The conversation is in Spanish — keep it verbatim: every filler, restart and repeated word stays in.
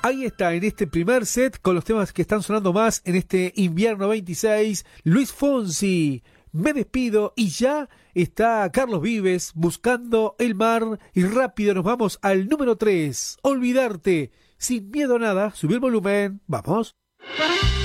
Ahí está, en este primer set, con los temas que están sonando más en este invierno veintiséis, Luis Fonsi, Me despido, y ya está Carlos Vives, Buscando el mar, y rápido nos vamos al número tres, Olvidarte, Sin miedo a nada, subí el volumen, vamos.